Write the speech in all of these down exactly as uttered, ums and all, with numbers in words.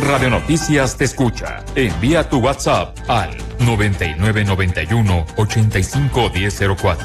Radio Noticias te escucha. Envía tu WhatsApp al noventa y nueve noventa y uno, ochenta y cinco diez cero cuatro.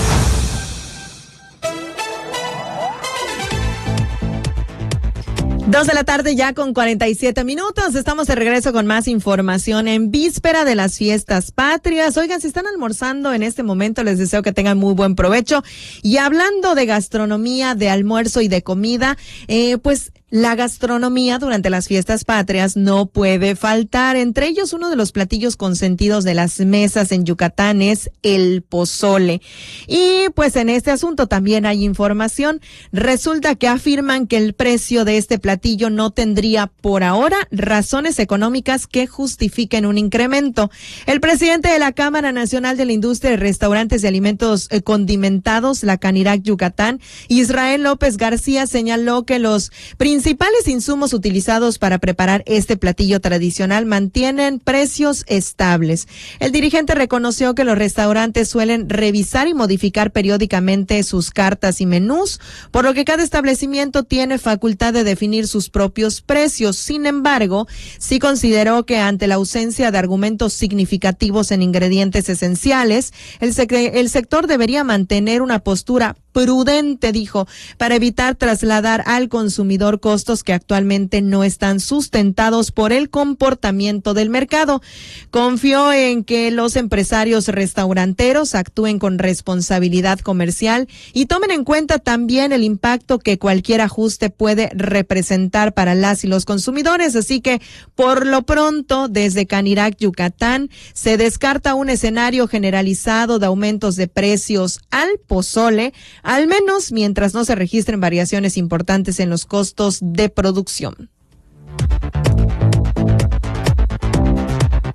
Dos de la tarde ya con cuarenta y siete minutos. Estamos de regreso con más información en víspera de las fiestas patrias. Oigan, si están almorzando en este momento, les deseo que tengan muy buen provecho. Y hablando de gastronomía, de almuerzo y de comida, eh, pues la gastronomía durante las fiestas patrias no puede faltar. Entre ellos, uno de los platillos consentidos de las mesas en Yucatán es el pozole. Y pues en este asunto también hay información. Resulta que afirman que el precio de este platillo no tendría por ahora razones económicas que justifiquen un incremento. El presidente de la Cámara Nacional de la Industria de Restaurantes y Alimentos Condimentados, la Canirac Yucatán, Israel López García, señaló que los principales insumos utilizados para preparar este platillo tradicional mantienen precios estables. El dirigente reconoció que los restaurantes suelen revisar y modificar periódicamente sus cartas y menús, por lo que cada establecimiento tiene facultad de definir sus propios precios. Sin embargo, sí consideró que ante la ausencia de argumentos significativos en ingredientes esenciales, el, sec- el sector debería mantener una postura prudente, dijo, para evitar trasladar al consumidor costos que actualmente no están sustentados por el comportamiento del mercado. Confió en que los empresarios restauranteros actúen con responsabilidad comercial y tomen en cuenta también el impacto que cualquier ajuste puede representar para las y los consumidores. Así que, por lo pronto, desde Canirac, Yucatán, se descarta un escenario generalizado de aumentos de precios al pozole, al menos mientras no se registren variaciones importantes en los costos de producción.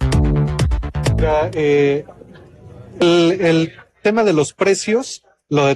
Eh, el, el tema de los precios lo